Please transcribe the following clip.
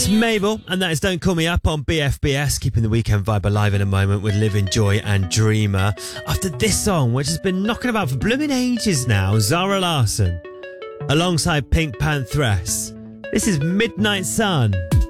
It's Mabel, and that is Don't Call Me Up on BFBS, keeping the weekend vibe alive in a moment with Live in Joy and Dreamer. After this song, which has been knocking about for blooming ages now, Zara Larsson, alongside Pink Pantheress. This is Midnight Sun.